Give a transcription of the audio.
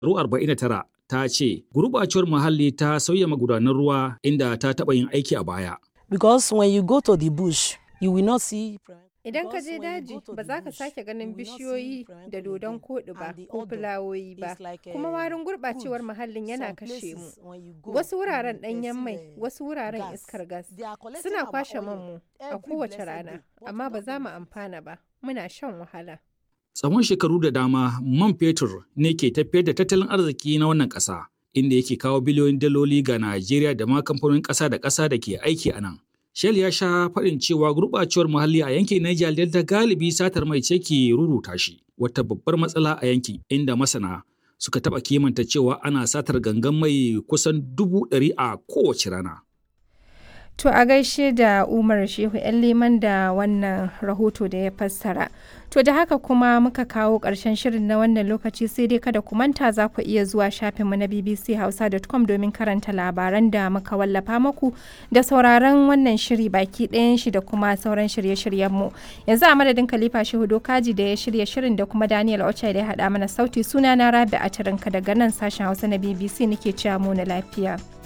49 ta ce gurɓacewar muhalli ta sauya magudanan ruwa inda ta taɓa yin aiki a baya. Because when you go to the bush, you will not see. Idan ka je daji ba za ka sake ganin bishiyoyi da dodon koɗi ba ko fulawoyi ba, kuma warin gurɓacewar muhallin yana kashe mu. Wasu wuraren ɗanyen mai, wasu wuraren iskar gas suna kwashe manmu a kowace rana, amma ba za mu amfana ba, muna shan wahala. Tsawon shekaru da dama man fetur ne ke tafiyar da tattalin arziki na wannan ƙasa, inda yake kawo biliyoyin daloli ga Najeriya da ma kamfanonin ƙasa da ƙasa da ke aiki a nan. Shell ya sha faɗin cewa gurɓacewar muhalli a yankin Niger Delta galibi satar mai ce ke ruruta shi, wata babbar matsala a yankin inda masana suka taɓa kimanta cewa ana satar gangan mai kusan 100,000 a kowace rana. To a gaishe da Umar Shehu ‘yan Leman da wannan rahoto da ya fassara. To da haka kuma muka kawo ƙarshen shirin na wannan lokaci, sai dai kada ku manta za ku iya zuwa shafinmu na bbchausa.com domin karanta labaran da muka wallafa muku da sauraron wannan shiri baki ɗayan shi da kuma sauran shirye-shiryenmu. Yanzu a madadin Khalifa Shehu Dokaji da ya shirya shirin da kuma Daniel Ochai da ya haɗa mana sauti, suna na Rabi a daga nan sashen Hausa na BBC nake cewa mu na lafiya.